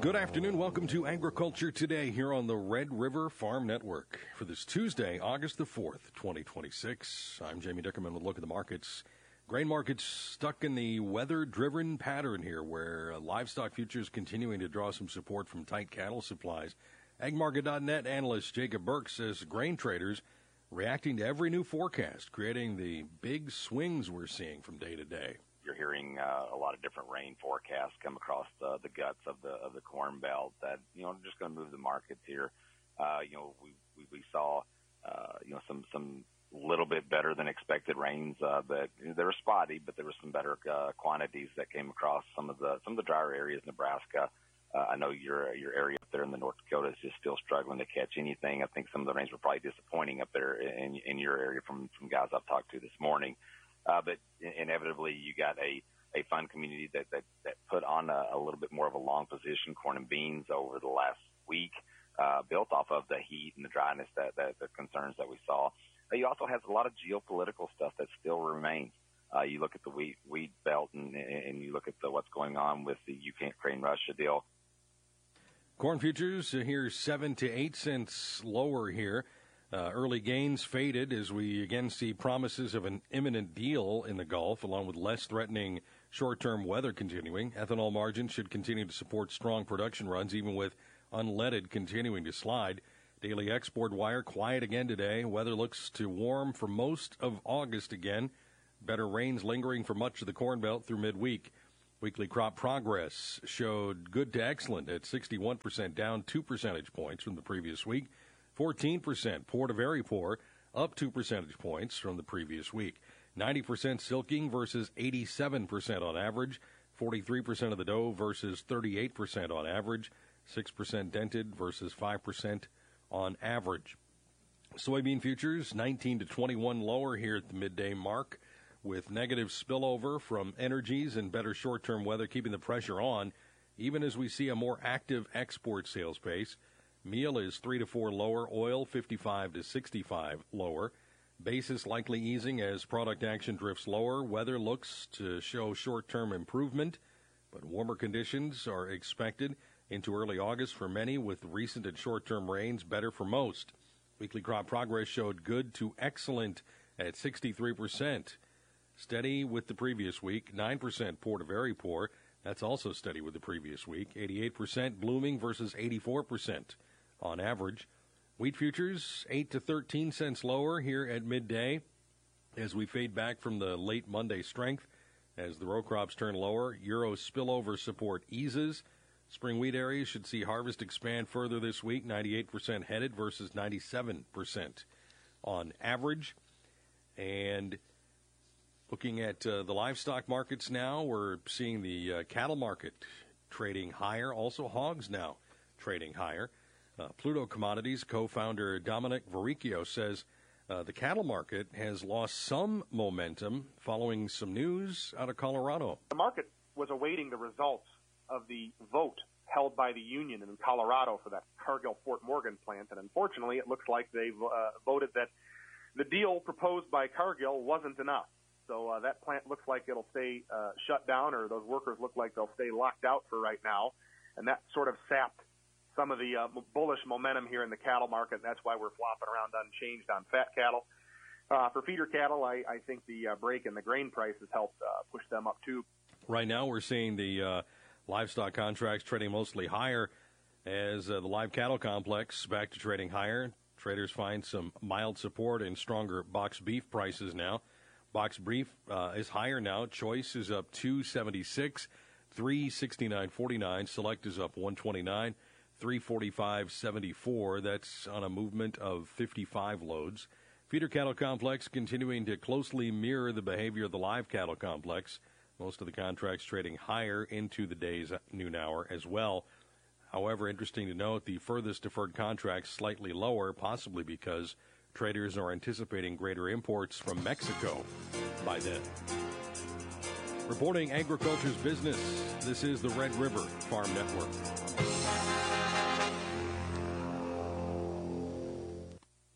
Good afternoon. Welcome to Agriculture Today here on the Red River Farm Network for this Tuesday, August the 4th, 2026. I'm Jamie Dickerman with a look at the markets. Grain markets stuck in the weather-driven pattern here where livestock futures continuing to draw some support from tight cattle supplies. AgMarket.net analyst Jacob Burke says grain traders reacting to every new forecast, creating the big swings we're seeing from day to day. You're hearing a lot of different rain forecasts come across the guts of the Corn Belt that, are just going to move the markets here. We saw, some little bit better than expected rains, but they were spotty, but there were some better quantities that came across some of the drier areas, Nebraska. I know your area up there in the North Dakota is just still struggling to catch anything. I think some of the rains were probably disappointing up there in your area from guys I've talked to this morning. But inevitably, you got a fund community that put on a little bit more of a long position, corn and beans, over the last week, built off of the heat and the dryness that the concerns that we saw. You also have a lot of geopolitical stuff that still remains. You look at the wheat belt and you look at what's going on with the Ukraine-Russia deal. Corn futures here 7 to 8 cents lower here. Early gains faded as we again see promises of an imminent deal in the Gulf, along with less threatening short-term weather continuing. Ethanol margins should continue to support strong production runs, even with unleaded continuing to slide. Daily export wire quiet again today. Weather looks to warm for most of August again. Better rains lingering for much of the Corn Belt through midweek. Weekly crop progress showed good to excellent at 61%, down 2 percentage points from the previous week. 14% poor to very poor, up 2 percentage points from the previous week. 90% silking versus 87% on average. 43% of the dough versus 38% on average. 6% dented versus 5% on average. Soybean futures 19 to 21 lower here at the midday mark, with negative spillover from energies and better short-term weather keeping the pressure on, even as we see a more active export sales pace. Meal is 3 to 4 lower. Oil 55 to 65 lower. Basis likely easing as product action drifts lower. Weather looks to show short-term improvement, but warmer conditions are expected into early August for many, with recent and short-term rains better for most. Weekly crop progress showed good to excellent at 63%. Steady with the previous week. 9% poor to very poor. That's also steady with the previous week. 88% blooming versus 84%. On average. Wheat futures 8 to 13 cents lower here at midday as we fade back from the late Monday strength as the row crops turn lower. Euro spillover support eases. Spring wheat areas should see harvest expand further this week, 98% headed versus 97% on average. And looking at the livestock markets now, we're seeing the cattle market trading higher, also hogs now trading higher. Pluto Commodities co-founder Dominic Verricchio says the cattle market has lost some momentum following some news out of Colorado. The market was awaiting the results of the vote held by the union in Colorado for that Cargill-Fort Morgan plant, and unfortunately it looks like they voted that the deal proposed by Cargill wasn't enough. So that plant looks like it'll stay shut down, or those workers look like they'll stay locked out for right now, and that sort of sapped some of the bullish momentum here in the cattle market, and that's why we're flopping around unchanged on fat cattle. For feeder cattle, I think the break in the grain prices helped push them up too. Right now we're seeing the livestock contracts trading mostly higher as the live cattle complex back to trading higher. Traders find some mild support in stronger box beef prices now. Box beef is higher now. Choice is up $2.76, $3.69.49. Select is up $1.29. $345.74. That's on a movement of 55 loads. Feeder cattle complex continuing to closely mirror the behavior of the live cattle complex. Most of the contracts trading higher into the day's noon hour as well. However, interesting to note, the furthest deferred contracts slightly lower, possibly because traders are anticipating greater imports from Mexico by then. Reporting agriculture's business, this is the Red River Farm Network.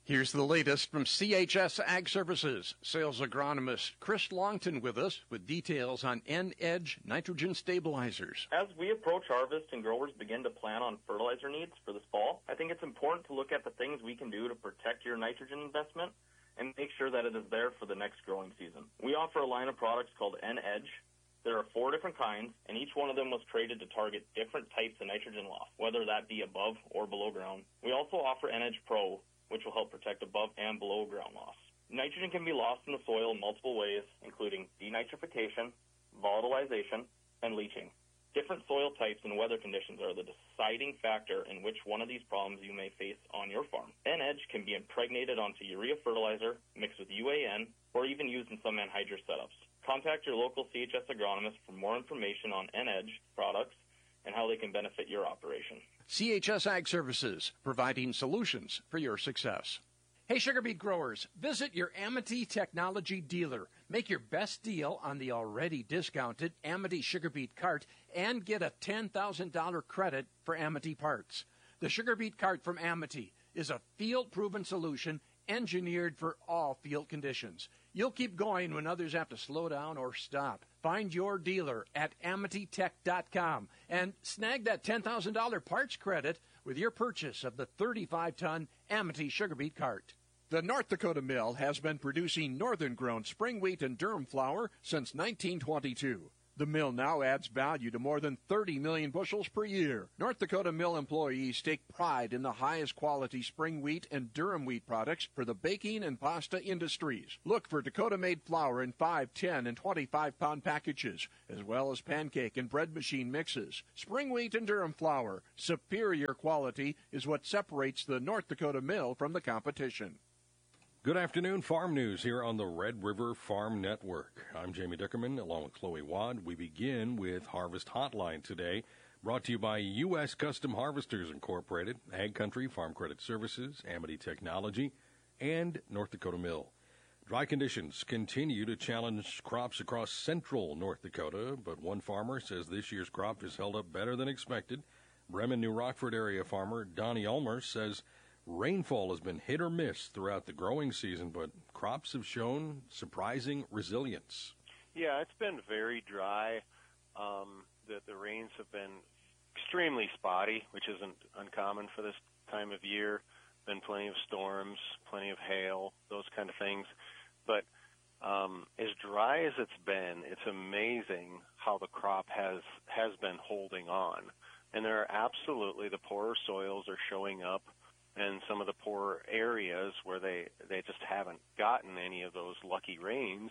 Here's the latest from CHS Ag Services. Sales agronomist Chris Longton with us with details on N-Edge nitrogen stabilizers. As we approach harvest and growers begin to plan on fertilizer needs for this fall, I think it's important to look at the things we can do to protect your nitrogen investment and make sure that it is there for the next growing season. We offer a line of products called N-Edge. There are 4 different kinds, and each one of them was created to target different types of nitrogen loss, whether that be above or below ground. We also offer N-Edge Pro, which will help protect above and below ground loss. Nitrogen can be lost in the soil in multiple ways, including denitrification, volatilization, and leaching. Different soil types and weather conditions are the deciding factor in which one of these problems you may face on your farm. N-Edge can be impregnated onto urea fertilizer, mixed with UAN, or even used in some anhydrous setups. Contact your local CHS agronomist for more information on N-Edge products and how they can benefit your operation. CHS Ag Services, providing solutions for your success. Hey, sugar beet growers, visit your Amity Technology dealer. Make your best deal on the already discounted Amity sugar beet cart and get a $10,000 credit for Amity parts. The sugar beet cart from Amity is a field-proven solution engineered for all field conditions. You'll keep going when others have to slow down or stop. Find your dealer at AmityTech.com and snag that $10,000 parts credit with your purchase of the 35-ton Amity sugar beet cart. The North Dakota Mill has been producing northern-grown spring wheat and durum flour since 1922. The mill now adds value to more than 30 million bushels per year. North Dakota Mill employees take pride in the highest quality spring wheat and durum wheat products for the baking and pasta industries. Look for Dakota-made flour in 5, 10, and 25-pound packages, as well as pancake and bread machine mixes. Spring wheat and durum flour, superior quality, is what separates the North Dakota Mill from the competition. Good afternoon, Farm News here on the Red River Farm Network. I'm Jamie Dickerman along with Chloe Wad. We begin with Harvest Hotline today, brought to you by U.S. Custom Harvesters Incorporated, Ag Country Farm Credit Services, Amity Technology, and North Dakota Mill. Dry conditions continue to challenge crops across central North Dakota, but one farmer says this year's crop has held up better than expected. Bremen, New Rockford area farmer Donnie Ulmer says rainfall has been hit or miss throughout the growing season, but crops have shown surprising resilience. Yeah, it's been very dry. The rains have been extremely spotty, which isn't uncommon for this time of year. Been plenty of storms, plenty of hail, those kind of things. But as dry as it's been, it's amazing how the crop has been holding on. And there are absolutely, the poorer soils are showing up. And some of the poor areas where they just haven't gotten any of those lucky rains,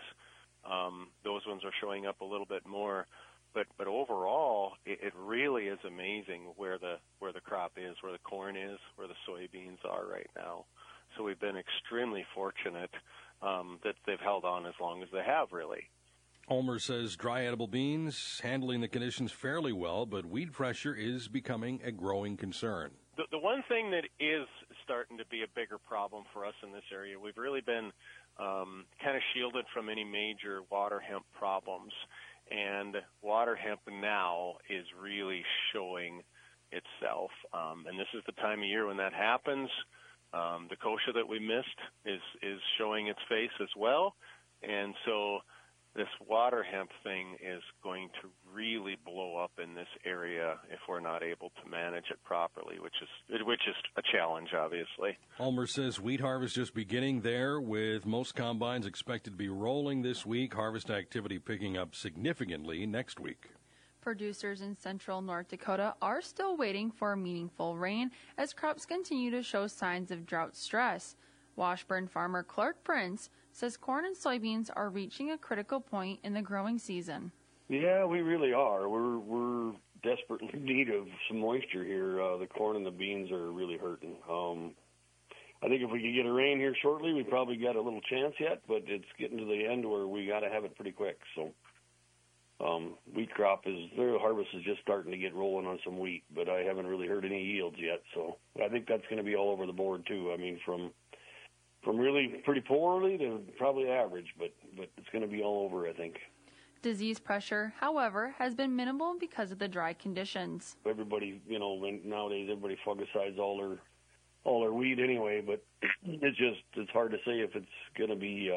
those ones are showing up a little bit more. But overall, it really is amazing where the crop is, where the corn is, where the soybeans are right now. So we've been extremely fortunate that they've held on as long as they have, really. Ulmer says dry edible beans handling the conditions fairly well, but weed pressure is becoming a growing concern. The one thing that is starting to be a bigger problem for us in this area, we've really been kind of shielded from any major water hemp problems. And water hemp now is really showing itself. And this is the time of year when that happens. The kochia that we missed is showing its face as well. And so this water hemp thing is going to really blow up in this area if we're not able to manage it properly, which is a challenge, obviously. Ulmer says wheat harvest just beginning there, with most combines expected to be rolling this week. Harvest activity picking up significantly next week. Producers in central North Dakota are still waiting for meaningful rain as crops continue to show signs of drought stress. Washburn farmer Clark Prince says corn and soybeans are reaching a critical point in the growing season. Yeah, we really are. We're desperately in need of some moisture here. The corn and the beans are really hurting. I think if we could get a rain here shortly, we probably got a little chance yet, but it's getting to the end where we got to have it pretty quick. So wheat crop their harvest is just starting to get rolling on some wheat, but I haven't really heard any yields yet. So I think that's going to be all over the board too. I mean, from really pretty poorly to probably average, but it's going to be all over, I think. Disease pressure, however, has been minimal because of the dry conditions. Everybody, nowadays everybody fungicides all all our weed anyway. But it's hard to say if it's going to be,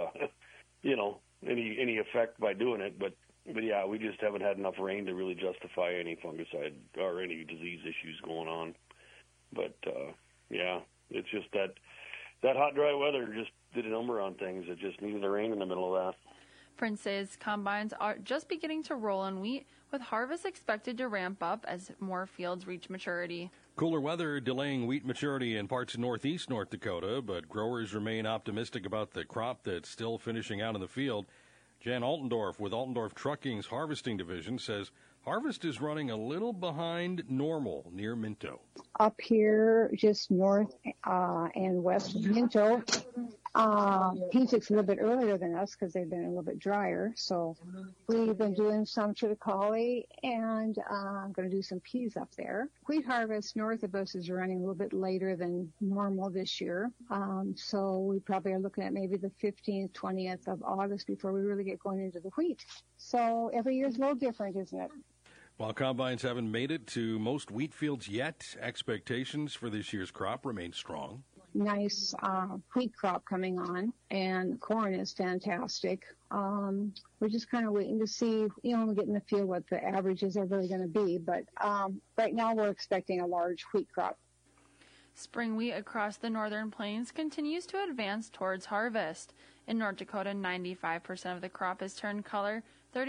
any effect by doing it. But yeah, we just haven't had enough rain to really justify any fungicide or any disease issues going on. But yeah, it's just that hot, dry weather just did a number on things. It just needed the rain in the middle of that. Prince says combines are just beginning to roll in wheat, with harvest expected to ramp up as more fields reach maturity. Cooler weather delaying wheat maturity in parts of northeast North Dakota, but growers remain optimistic about the crop that's still finishing out in the field. Jan Altendorf with Altendorf Trucking's harvesting division says harvest is running a little behind normal near Minto. Up here, just north and west of Minto, Puget's a little bit earlier than us because they've been a little bit drier. So we've been doing some triticale and I'm going to do some peas up there. Wheat harvest north of us is running a little bit later than normal this year. So we probably are looking at maybe the 15th, 20th of August before we really get going into the wheat. So every year is a little different, isn't it? While combines haven't made it to most wheat fields yet, expectations for this year's crop remain strong. Nice wheat crop coming on, and corn is fantastic. We're just kind of waiting to see, when we get in the field, what the averages are really going to be. But right now we're expecting a large wheat crop. Spring wheat across the northern plains continues to advance towards harvest. In North Dakota, 95% of the crop has turned color,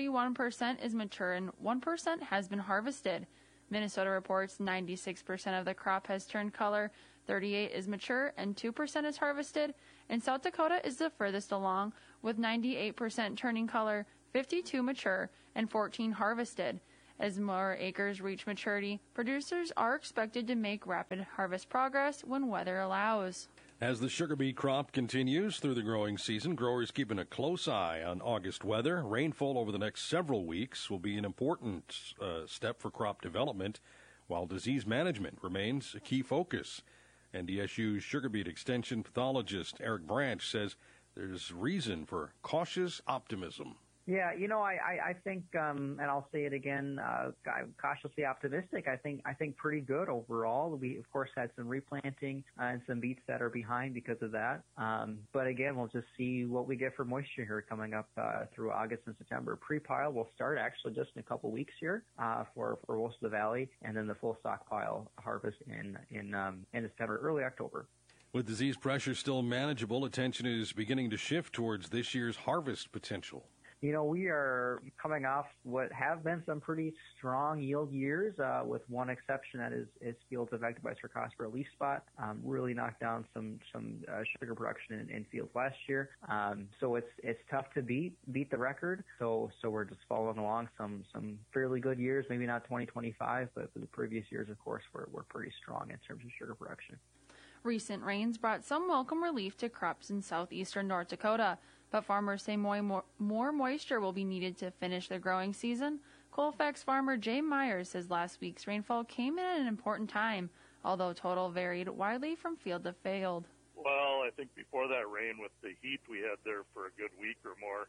31% is mature, and 1% has been harvested. Minnesota reports 96% of the crop has turned color, 38% is mature, and 2% is harvested. And South Dakota is the furthest along, with 98% turning color, 52% mature, and 14% harvested. As more acres reach maturity, producers are expected to make rapid harvest progress when weather allows. As the sugar beet crop continues through the growing season, growers keeping a close eye on August weather. Rainfall over the next several weeks will be an important step for crop development, while disease management remains a key focus. NDSU's sugar beet extension pathologist Eric Branch says there's reason for cautious optimism. Yeah, I think, and I'll say it again, I'm cautiously optimistic. I think pretty good overall. We, of course, had some replanting and some beets that are behind because of that. But again, we'll just see what we get for moisture here coming up through August and September. Pre-pile will start actually just in a couple weeks here for most of the valley, and then the full stockpile harvest in September, early October. With disease pressure still manageable, attention is beginning to shift towards this year's harvest potential. We are coming off what have been some pretty strong yield years, with one exception, that is fields affected by Cercospora leaf spot. Really knocked down some sugar production in fields last year. So it's tough to beat the record. So we're just following along some fairly good years, maybe not 2025, but for the previous years, of course, we're pretty strong in terms of sugar production. Recent rains brought some welcome relief to crops in southeastern North Dakota, but farmers say more moisture will be needed to finish the growing season. Colfax farmer Jay Myers says last week's rainfall came in at an important time, although total varied widely from field to field. Well, I think before that rain, with the heat we had there for a good week or more,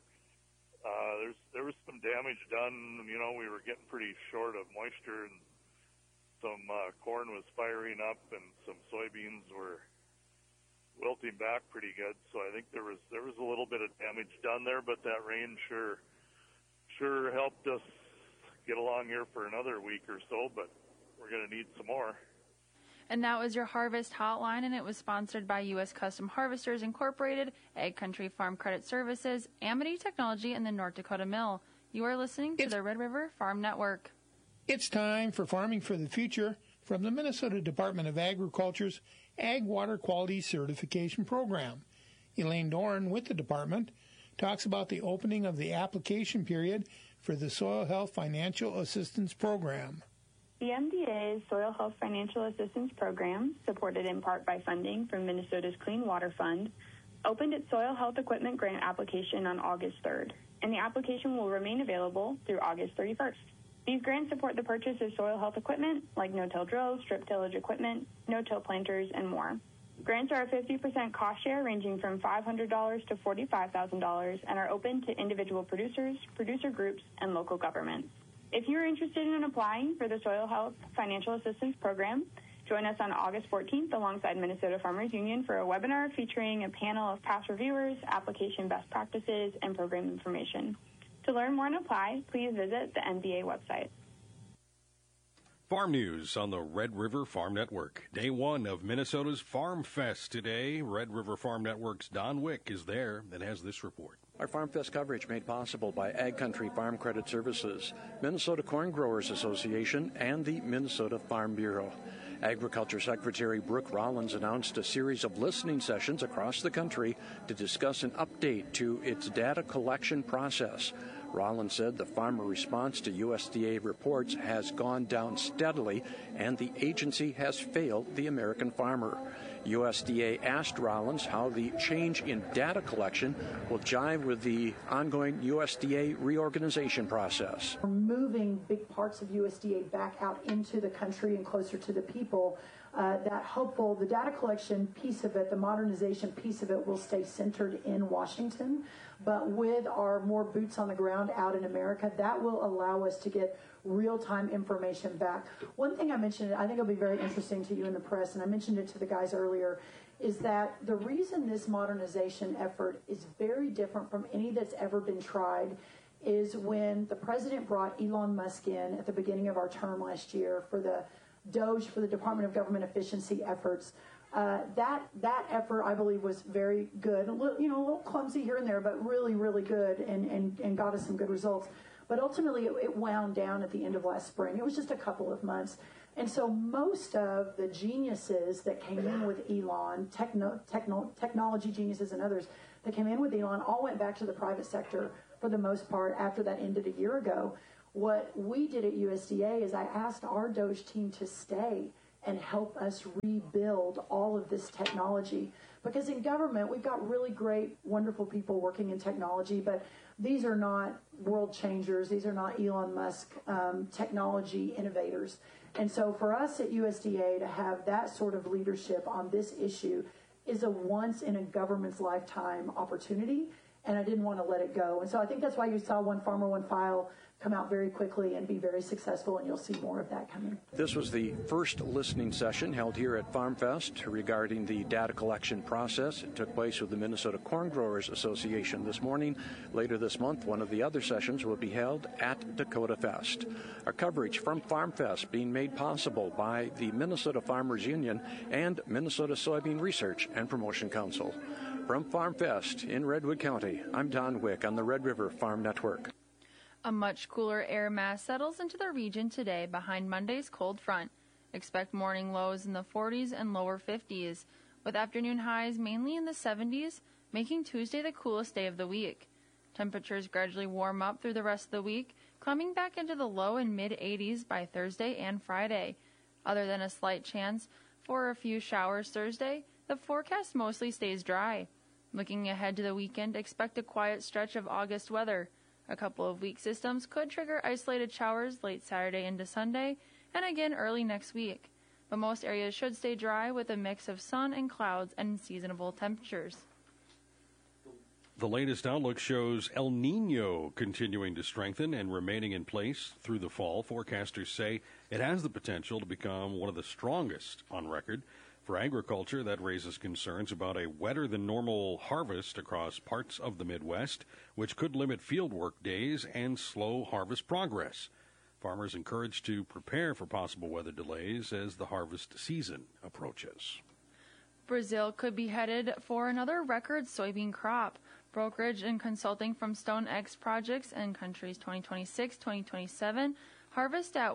there was some damage done. We were getting pretty short of moisture, and some corn was firing up, and some soybeans were wilting back pretty good. So I think there was a little bit of damage done there, but that rain sure helped us get along here for another week or so, but we're going to need some more. And that was your Harvest Hotline, and it was sponsored by U.S. Custom Harvesters Incorporated, Ag Country Farm Credit Services, Amity Technology, and the North Dakota Mill. You are listening to the Red River Farm Network. It's time for Farming for the Future from the Minnesota Department of Agriculture's Ag Water Quality Certification Program. Elaine Dorn with the department talks about the opening of the application period for the Soil Health Financial Assistance Program. The MDA's Soil Health Financial Assistance Program, supported in part by funding from Minnesota's Clean Water Fund, opened its soil health equipment grant application on August 3rd, and the application will remain available through August 31st. These grants support the purchase of soil health equipment like no-till drills, strip tillage equipment, no-till planters, and more. Grants are a 50% cost share ranging from $500 to $45,000 and are open to individual producers, producer groups, and local governments. If you're interested in applying for the Soil Health Financial Assistance Program, Join us on August 14th alongside Minnesota Farmers Union for a webinar featuring a panel of past reviewers, application best practices, and program information. To learn more and apply, please visit the MBA website. Farm news on the Red River Farm Network. Day one of Minnesota's Farm Fest today. Red River Farm Network's Don Wick is there and has this report. Our Farm Fest coverage made possible by Ag Country Farm Credit Services, Minnesota Corn Growers Association, and the Minnesota Farm Bureau. Agriculture Secretary Brooke Rollins announced a series of listening sessions across the country to discuss an update to its data collection process. Rollins said the farmer response to USDA reports has gone down steadily and the agency has failed the American farmer. USDA asked Rollins how the change in data collection will jive with the ongoing USDA reorganization process. We're moving big parts of USDA back out into the country and closer to the people. The data collection piece of it, the modernization piece of it, will stay centered in Washington. But with our more boots on the ground out in America, that will allow us to get real-time information back. One thing I mentioned, I think it'll be very interesting to you in the press, and I mentioned it to the guys earlier, is that the reason this modernization effort is very different from any that's ever been tried is when the president brought Elon Musk in at the beginning of our term last year for the DOGE, for the Department of Government Efficiency efforts. That effort, I believe, was very good. A little clumsy here and there, but really, really good, and got us some good results. But ultimately, it wound down at the end of last spring. It was just a couple of months. And so most of the geniuses that came in with Elon, technology geniuses and others that came in with Elon, all went back to the private sector for the most part after that ended a year ago. What we did at USDA is I asked our DOGE team to stay and help us rebuild all of this technology. Because in government, we've got really great, wonderful people working in technology, but these are not world changers. These are not Elon Musk technology innovators. And so for us at USDA to have that sort of leadership on this issue is a once in a government's lifetime opportunity, and I didn't want to let it go. And so I think that's why you saw One Farmer, One File come out very quickly and be very successful, and you'll see more of that coming. This was the first listening session held here at Farm Fest regarding the data collection process. It took place with the Minnesota Corn Growers Association this morning. Later this month, one of the other sessions will be held at Dakota Fest. Our coverage from Farm Fest being made possible by the Minnesota Farmers Union and Minnesota Soybean Research and Promotion Council. From Farm Fest in Redwood County, I'm Don Wick on the Red River Farm Network. A much cooler air mass settles into the region today behind Monday's cold front. Expect morning lows in the 40s and lower 50s, with afternoon highs mainly in the 70s, making Tuesday the coolest day of the week. Temperatures gradually warm up through the rest of the week, climbing back into the low and mid-80s by Thursday and Friday. Other than a slight chance for a few showers Thursday, the forecast mostly stays dry. Looking ahead to the weekend, expect a quiet stretch of August weather. A couple of weak systems could trigger isolated showers late Saturday into Sunday and again early next week. But most areas should stay dry with a mix of sun and clouds and seasonable temperatures. The latest outlook shows El Nino continuing to strengthen and remaining in place through the fall. Forecasters say it has the potential to become one of the strongest on record. For agriculture, that raises concerns about a wetter-than-normal harvest across parts of the Midwest, which could limit field work days and slow harvest progress. Farmers encouraged to prepare for possible weather delays as the harvest season approaches. Brazil could be headed for another record soybean crop. Brokerage and consulting from StoneX Projects and Countries 2026-2027 harvest at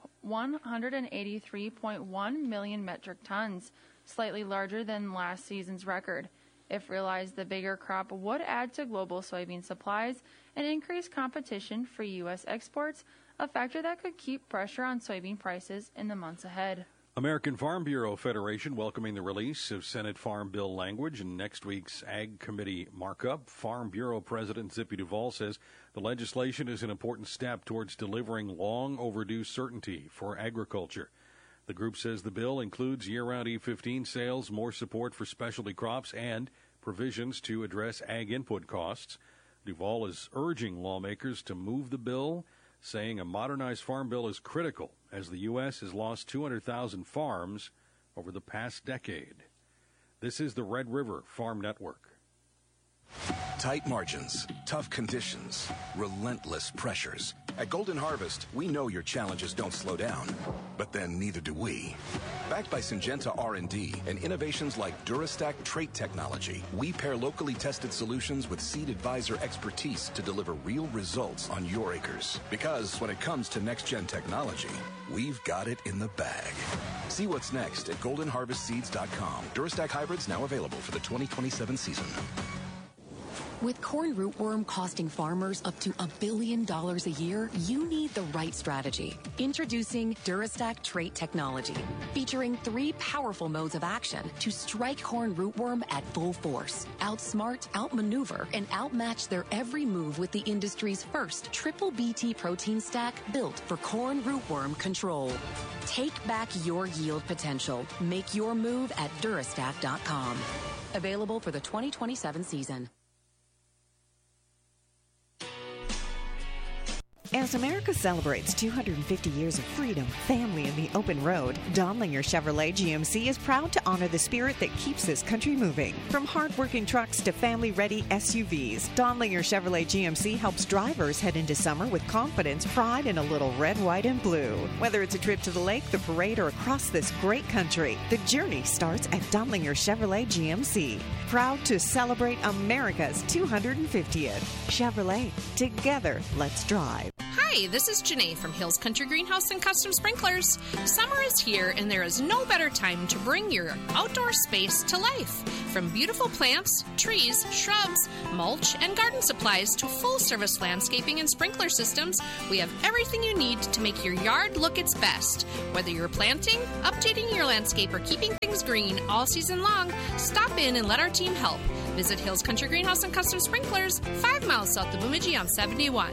183.1 million metric tons, slightly larger than last season's record. If realized, the bigger crop would add to global soybean supplies and increase competition for U.S. exports, a factor that could keep pressure on soybean prices in the months ahead. American Farm Bureau Federation welcoming the release of Senate Farm Bill language in next week's Ag Committee markup. Farm Bureau President Zippy Duvall says the legislation is an important step towards delivering long overdue certainty for agriculture. The group says the bill includes year-round E15 sales, more support for specialty crops, and provisions to address ag input costs. Duvall is urging lawmakers to move the bill, saying a modernized farm bill is critical as the U.S. has lost 200,000 farms over the past decade. This is the Red River Farm Network. Tight margins, tough conditions, relentless pressures. At Golden Harvest, we know your challenges don't slow down, but then neither do we. Backed by Syngenta R&D and innovations like Durastack trait technology, we pair locally tested solutions with Seed Advisor expertise to deliver real results on your acres. Because when it comes to next-gen technology, we've got it in the bag. See what's next at goldenharvestseeds.com. Durastack hybrids now available for the 2027 season. With corn rootworm costing farmers up to $1 billion a year, you need the right strategy. Introducing Durastack trait technology, featuring 3 powerful modes of action to strike corn rootworm at full force, outsmart, outmaneuver, and outmatch their every move with the industry's first triple BT protein stack built for corn rootworm control. Take back your yield potential. Make your move at Durastack.com. Available for the 2027 season. As America celebrates 250 years of freedom, family, and the open road, Donlinger Chevrolet GMC is proud to honor the spirit that keeps this country moving. From hard-working trucks to family-ready SUVs, Donlinger Chevrolet GMC helps drivers head into summer with confidence, pride, and a little red, white, and blue. Whether it's a trip to the lake, the parade, or across this great country, the journey starts at Donlinger Chevrolet GMC. Proud to celebrate America's 250th. Chevrolet, together, let's drive. Hi, this is Janae from Hills Country Greenhouse and Custom Sprinklers. Summer is here, and there is no better time to bring your outdoor space to life. From beautiful plants, trees, shrubs, mulch, and garden supplies to full-service landscaping and sprinkler systems, we have everything you need to make your yard look its best. Whether you're planting, updating your landscape, or keeping things green all season long, stop in and let our team help. Visit Hills Country Greenhouse and Custom Sprinklers, 5 miles south of Bemidji on 71.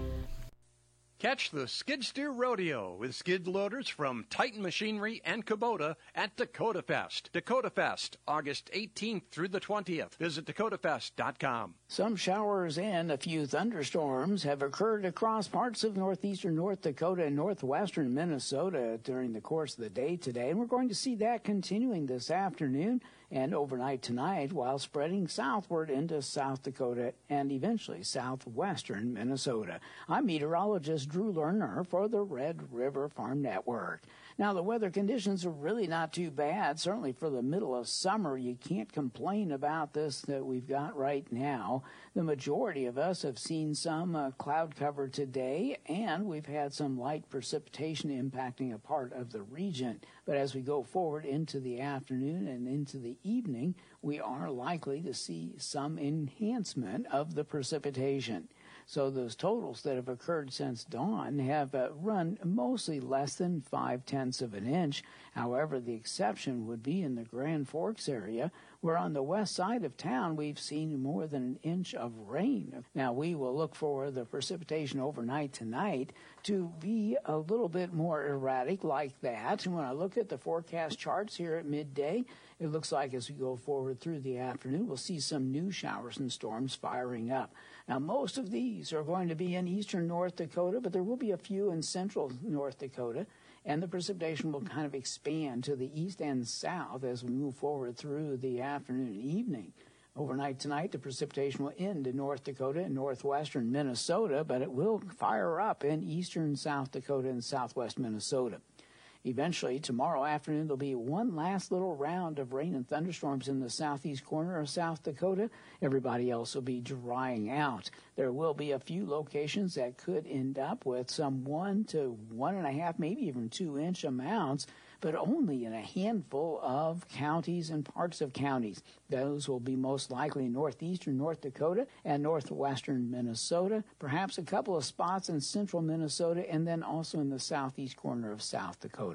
Catch the Skid Steer Rodeo with skid loaders from Titan Machinery and Kubota at Dakota Fest. Dakota Fest, August 18th through the 20th. Visit dakotafest.com. Some showers and a few thunderstorms have occurred across parts of northeastern North Dakota and northwestern Minnesota during the course of the day today, and we're going to see that continuing this afternoon and overnight tonight while spreading southward into South Dakota and eventually southwestern Minnesota. I'm meteorologist Drew Lerner for the Red River Farm Network. Now, the weather conditions are really not too bad. Certainly for the middle of summer, you can't complain about this that we've got right now. The majority of us have seen some cloud cover today, and we've had some light precipitation impacting a part of the region. But as we go forward into the afternoon and into the evening, we are likely to see some enhancement of the precipitation. So those totals that have occurred since dawn have run mostly less than 0.5 of an inch. However, the exception would be in the Grand Forks area, where on the west side of town we've seen more than an inch of rain. Now, we will look for the precipitation overnight tonight to be a little bit more erratic like that. And when I look at the forecast charts here at midday, it looks like as we go forward through the afternoon, we'll see some new showers and storms firing up. Now, most of these are going to be in eastern North Dakota, but there will be a few in central North Dakota, and the precipitation will kind of expand to the east and south as we move forward through the afternoon and evening. Overnight tonight, the precipitation will end in North Dakota and northwestern Minnesota, but it will fire up in eastern South Dakota and southwest Minnesota. Eventually, tomorrow afternoon, there'll be one last little round of rain and thunderstorms in the southeast corner of South Dakota. Everybody else will be drying out. There will be a few locations that could end up with some 1 to 1.5, maybe even 2-inch amounts, but only in a handful of counties and parts of counties. Those will be most likely in northeastern North Dakota and northwestern Minnesota, perhaps a couple of spots in central Minnesota, and then also in the southeast corner of South Dakota.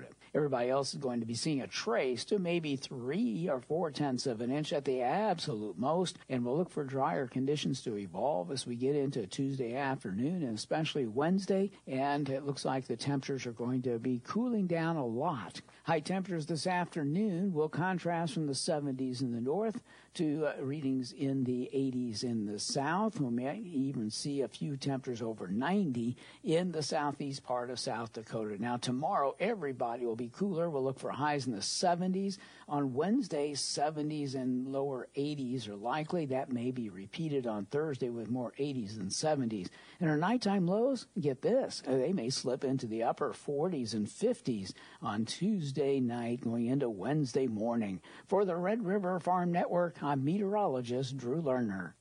Dakota. Everybody else is going to be seeing a trace to maybe 3 or 4/10 of an inch at the absolute most, and we'll look for drier conditions to evolve as we get into Tuesday afternoon and especially Wednesday, and it looks like the temperatures are going to be cooling down a lot. High temperatures this afternoon will contrast from the 70s in the north to readings in the 80s in the south. We may even see a few temperatures over 90 in the southeast part of South Dakota. Now, tomorrow, everybody will be cooler. We'll look for highs in the 70s. On Wednesday, 70s and lower 80s are likely. That may be repeated on Thursday with more 80s than 70s. And our nighttime lows, get this, they may slip into the upper 40s and 50s on Tuesday night going into Wednesday morning. For the Red River Farm Network, I'm meteorologist Drew Lerner.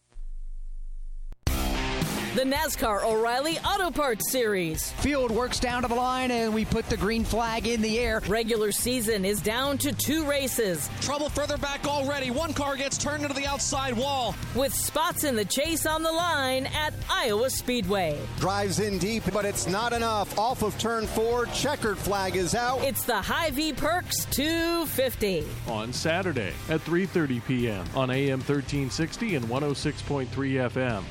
The NASCAR O'Reilly Auto Parts Series. Field works down to the line, and we put the green flag in the air. Regular season is down to 2 races. Trouble further back already. One car gets turned into the outside wall. With spots in the chase on the line at Iowa Speedway. Drives in deep, but it's not enough. Off of turn 4, checkered flag is out. It's the Hy-Vee Perks 250. On Saturday at 3:30 p.m. on AM 1360 and 106.3 FM.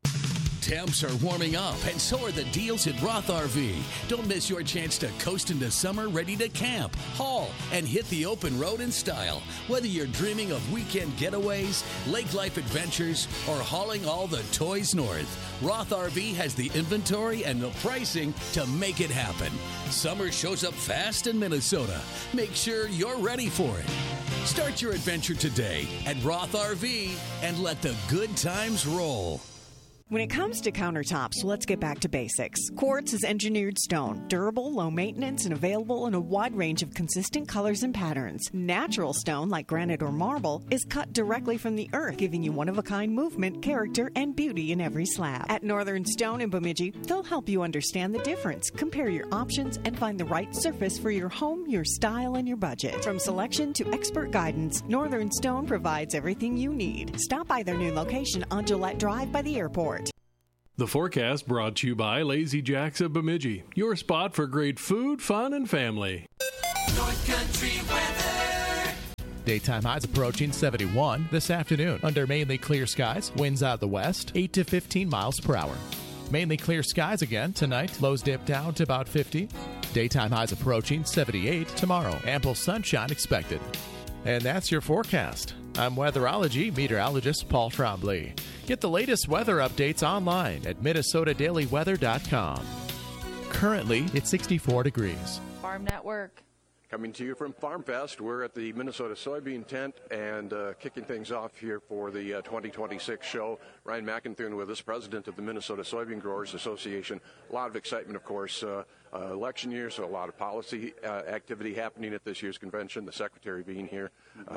Temps are warming up, and so are the deals at Roth RV. Don't miss your chance to coast into summer ready to camp, haul, and hit the open road in style. Whether you're dreaming of weekend getaways, lake life adventures, or hauling all the toys north, Roth RV has the inventory and the pricing to make it happen. Summer shows up fast in Minnesota. Make sure you're ready for it. Start your adventure today at Roth RV and let the good times roll. When it comes to countertops, let's get back to basics. Quartz is engineered stone, durable, low maintenance, and available in a wide range of consistent colors and patterns. Natural stone, like granite or marble, is cut directly from the earth, giving you one-of-a-kind movement, character, and beauty in every slab. At Northern Stone in Bemidji, they'll help you understand the difference, compare your options, and find the right surface for your home, your style, and your budget. From selection to expert guidance, Northern Stone provides everything you need. Stop by their new location on Gillette Drive by the airport. The forecast brought to you by Lazy Jacks of Bemidji, your spot for great food, fun, and family. North Country weather. Daytime highs approaching 71 this afternoon. Under mainly clear skies, winds out of the west, 8 to 15 miles per hour. Mainly clear skies again tonight. Lows dip down to about 50. Daytime highs approaching 78 tomorrow. Ample sunshine expected. And that's your forecast. I'm weatherology meteorologist Paul Trombley. Get the latest weather updates online at MinnesotaDailyWeather.com. Currently, it's 64 degrees. Farm Network. Coming to you from Farm Fest, we're at the Minnesota Soybean Tent and kicking things off here for the 2026 show. Ryan McInthune with us, president of the Minnesota Soybean Growers Association. A lot of excitement, of course. Election year, so a lot of policy activity happening at this year's convention, the secretary being here.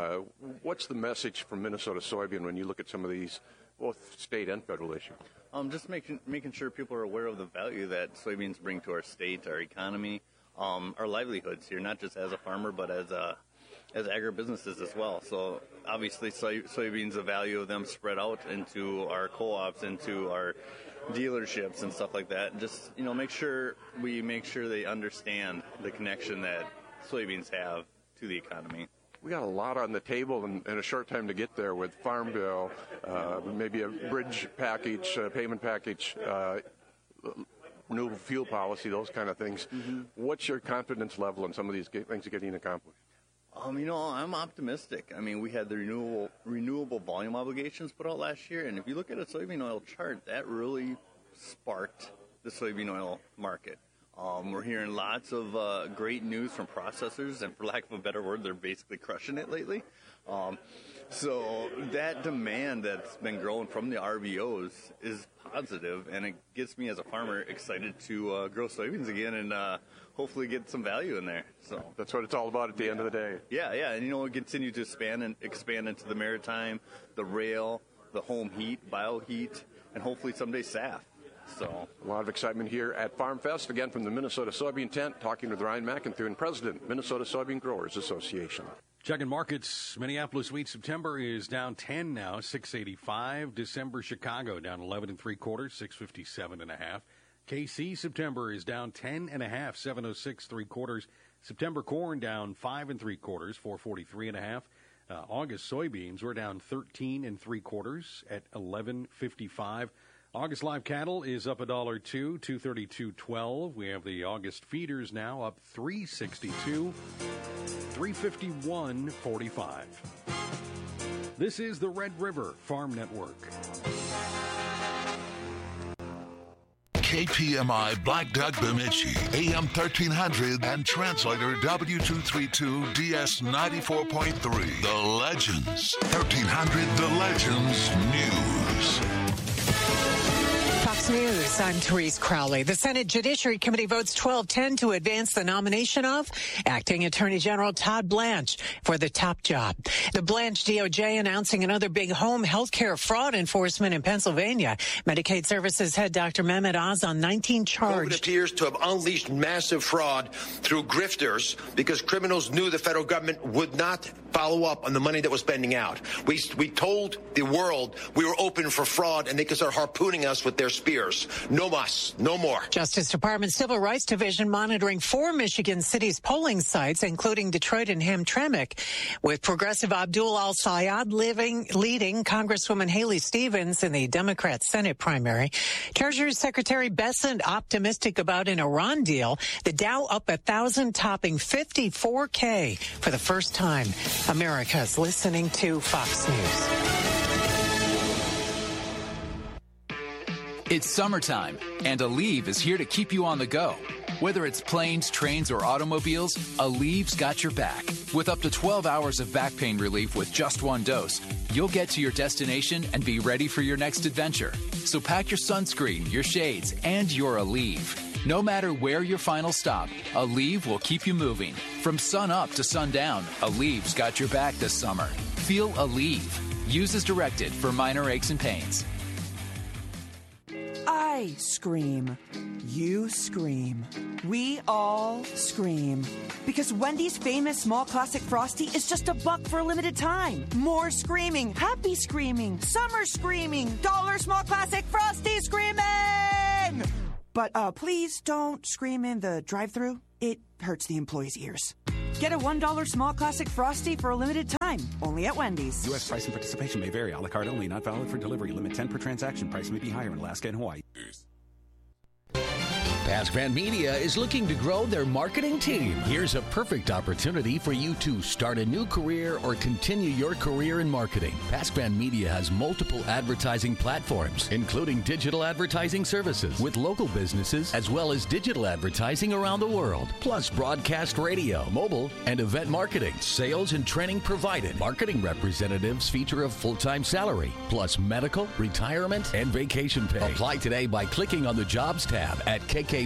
What's the message from Minnesota Soybean when you look at some of these, both state and federal issues? Just making sure people are aware of the value that soybeans bring to our state, our economy, our livelihoods here, not just as a farmer, but as agribusinesses as well. So obviously soybeans, the value of them spread out into our co-ops, into our dealerships and stuff like that. Just, make sure they understand the connection that soybeans have to the economy. We got a lot on the table in a short time to get there with Farm Bill, maybe a bridge package, payment package, renewable fuel policy, those kind of things. Mm-hmm. What's your confidence level in some of these things getting accomplished? I'm optimistic. We had the renewable volume obligations put out last year, and if you look at a soybean oil chart, that really sparked the soybean oil market. We're hearing lots of great news from processors, and for lack of a better word, they're basically crushing it lately. So that demand that's been growing from the RVOs is positive, and it gets me as a farmer excited to grow soybeans again and hopefully get some value in there. So that's what it's all about at the end of the day. Yeah, and we continue to expand into the maritime, the rail, the home heat, bioheat, and hopefully someday SAF. So a lot of excitement here at Farm Fest. Again, from the Minnesota Soybean Tent, talking with Ryan McInthune, president, Minnesota Soybean Growers Association. Checking markets. Minneapolis wheat September is down 10 now, 685. December Chicago down 11 3/4, 657.5. KC September is down 10.5, 706 3/4, September corn down 5 3/4, 443.5. August soybeans were down 13 3/4 at 11.55. August live cattle is up $1.02, 232.12. We have the August feeders now up 362, 351.45. This is the Red River Farm Network. KPMI Black Duck Bemidji, AM 1300 and translator W232 DS 94.3. The Legends. 1300 The Legends News. Fox News, I'm Therese Crowley. The Senate Judiciary Committee votes 12-10 to advance the nomination of Acting Attorney General Todd Blanche for the top job. The Blanche DOJ announcing another big home health care fraud enforcement in Pennsylvania. Medicaid Services head Dr. Mehmet Oz on 19 charged. COVID appears to have unleashed massive fraud through grifters because criminals knew the federal government would not follow up on the money that was spending out. We told the world we were open for fraud and they could start harpooning us with their spears. No mas, no more. Justice Department Civil Rights Division monitoring 4 Michigan cities' polling sites, including Detroit and Hamtramck, with progressive Abdul Al-Sayed leading Congresswoman Haley Stevens in the Democrat Senate primary. Treasury Secretary Bessent optimistic about an Iran deal. The Dow up 1,000, topping 54K for the first time. America's listening to Fox News. It's summertime, and Aleve is here to keep you on the go. Whether it's planes, trains, or automobiles, Aleve's got your back. With up to 12 hours of back pain relief with just one dose, you'll get to your destination and be ready for your next adventure. So pack your sunscreen, your shades, and your Aleve. No matter where your final stop, Aleve will keep you moving. From sun up to sundown, Aleve's got your back this summer. Feel Aleve. Use as directed for minor aches and pains. I scream. You scream. We all scream. Because Wendy's famous small classic Frosty is just $1 for a limited time. More screaming. Happy screaming. Summer screaming. $1 small classic Frosty screaming! But please don't scream in the drive-thru. It hurts the employees' ears. Get a $1 small classic Frosty for a limited time, only at Wendy's. U.S. price and participation may vary. A la carte only, not valid for delivery. Limit 10 per transaction. Price may be higher in Alaska and Hawaii. Pasquan Media is looking to grow their marketing team. Here's a perfect opportunity for you to start a new career or continue your career in marketing. Pasquan Media has multiple advertising platforms, including digital advertising services with local businesses, as well as digital advertising around the world, plus broadcast radio, mobile, and event marketing. Sales and training provided. Marketing representatives feature a full-time salary, plus medical, retirement, and vacation pay. Apply today by clicking on the Jobs tab at KKBJ.com.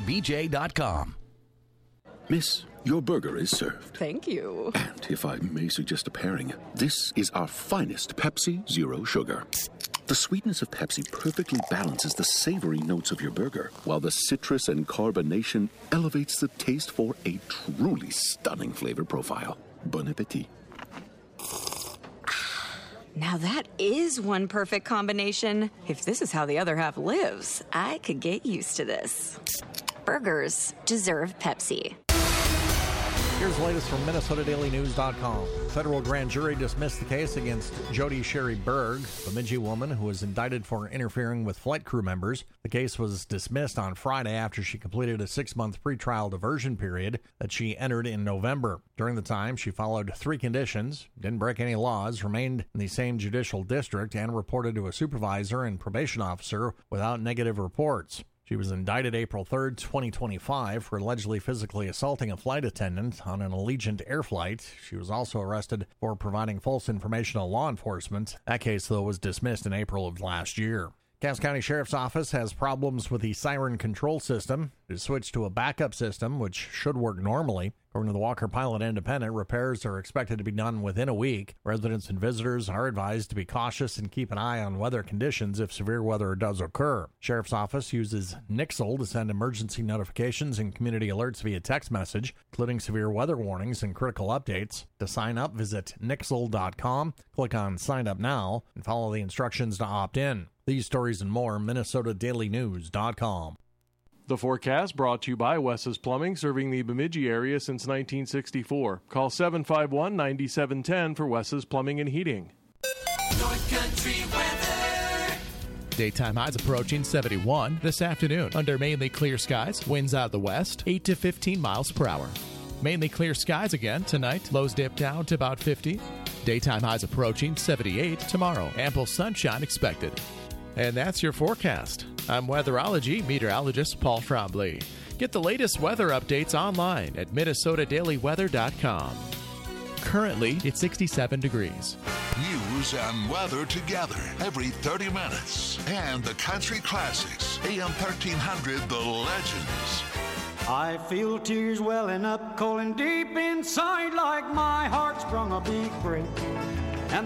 Miss, your burger is served. Thank you. And if I may suggest a pairing, this is our finest Pepsi Zero Sugar. The sweetness of Pepsi perfectly balances the savory notes of your burger, while the citrus and carbonation elevates the taste for a truly stunning flavor profile. Bon appetit. Now that is one perfect combination. If this is how the other half lives, I could get used to this. Burgers deserve Pepsi. Here's the latest from MinnesotaDailyNews.com. Federal grand jury dismissed the case against Jody Sherry Berg, a Bemidji woman who was indicted for interfering with flight crew members. The case was dismissed on Friday after she completed a 6-month pretrial diversion period that she entered in November. During the time, she followed 3 conditions, didn't break any laws, remained in the same judicial district, and reported to a supervisor and probation officer without negative reports. She was indicted April 3rd, 2025, for allegedly physically assaulting a flight attendant on an Allegiant Air flight. She was also arrested for providing false information to law enforcement. That case, though, was dismissed in April of last year. Cass County Sheriff's Office has problems with the siren control system. It has switched to a backup system, which should work normally. According to the Walker Pilot Independent, repairs are expected to be done within a week. Residents and visitors are advised to be cautious and keep an eye on weather conditions if severe weather does occur. Sheriff's Office uses Nixle to send emergency notifications and community alerts via text message, including severe weather warnings and critical updates. To sign up, visit Nixle.com, click on Sign Up Now, and follow the instructions to opt in. These stories and more, MinnesotaDailyNews.com. The forecast brought to you by Wes's Plumbing, serving the Bemidji area since 1964. Call 751-9710 for Wes's Plumbing and Heating. North Country weather. Daytime highs approaching 71 this afternoon under mainly clear skies. Winds out of the west, 8 to 15 miles per hour. Mainly clear skies again tonight. Lows dip down to about 50. Daytime highs approaching 78 tomorrow. Ample sunshine expected. And that's your forecast. I'm weatherology meteorologist Paul Trombley. Get the latest weather updates online at MinnesotaDailyWeather.com. Currently, it's 67 degrees. News and weather together every 30 minutes. And the country classics. AM 1300, The Legends. I feel tears welling up, calling deep inside like my heart's sprung a big break.